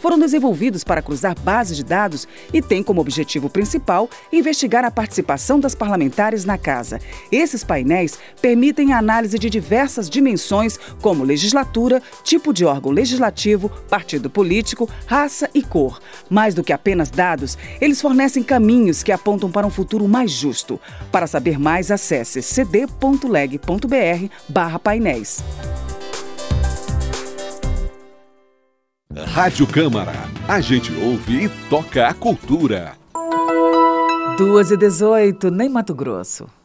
foram desenvolvidos para cruzar bases de dados e têm como objetivo principal investigar a participação das parlamentares na Casa. Esses painéis permitem a análise de diversas dimensões, como legislatura, tipo de órgão legislativo, partido político, raça e cor. Mais do que apenas dados, eles fornecem caminhos que apontam para um futuro mais justo. Para saber mais, acesse cd.leg.br/painéis. Rádio Câmara. A gente ouve e toca a cultura. 2h18, nem Mato Grosso.